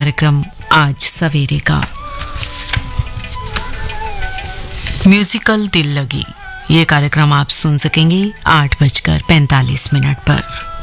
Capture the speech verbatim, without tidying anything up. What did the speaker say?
कार्यक्रम आज सवेरे का। म्यूजिकल दिल लगी ये कार्यक्रम आप सुन सकेंगे आठ बजकर पैंतालीस मिनट पर।